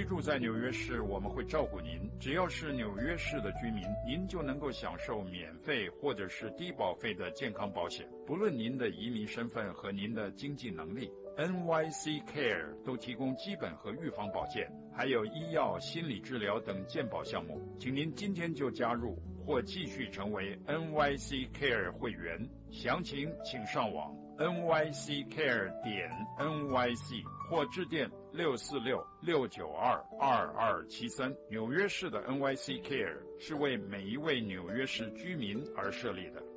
住在纽约市，我们会照顾您。只要是纽约市的居民，您就能够享受免费或者是低保费的健康保险，不论您的移民身份和您的经济能力。NYC Care 都提供基本和预防保健，还有医药、心理治疗等健保项目。请您今天就加入或继续成为 NYC Care 会员，详情请上网 nyccare.nyc 或致电646-692-2273。纽约市的 NYC Care 是为每一位纽约市居民而设立的。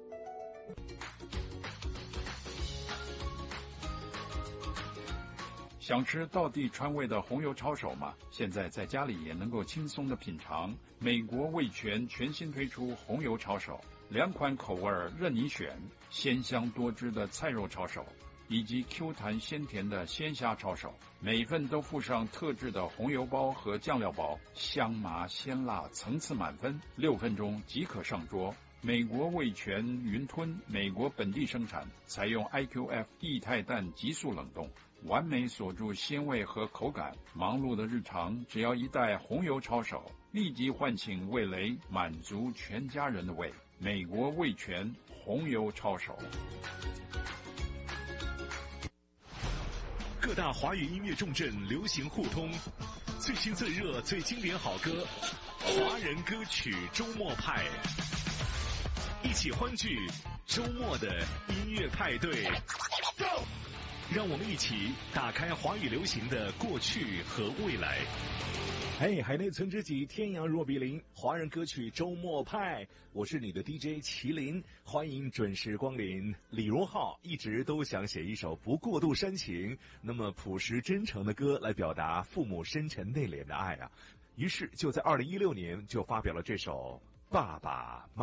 想吃道地川味的红油抄手吗？现在在家里也能够轻松的品尝。美国味全全新推出红油抄手，2款口味任你选，鲜香多汁的菜肉抄手以及 Q 弹鲜甜的鲜虾抄手，每份都附上特制的红油包和酱料包，香麻鲜辣层次满分，6分钟即可上桌。美国味全云吞，美国本地生产，采用 IQF 液态氮急速冷冻，完美锁住鲜味和口感。忙碌的日常，只要一袋红油抄手，立即唤醒味蕾，满足全家人的胃。美国味全红油抄手。 各大华语音乐重镇流行互通，最新最热最经典好歌，华人歌曲周末派，一起欢聚周末的音乐派对。让我们一起打开华语流行的过去和未来。嘿，海内存知己，天涯若比邻，华人歌曲周末派，我是你的 DJ 麒麟，欢迎准时光临。李荣浩一直都想写一首不过度煽情，那么朴实真诚的歌来表达父母深沉内敛的爱啊，于是就在2016年就发表了这首《爸爸妈妈》。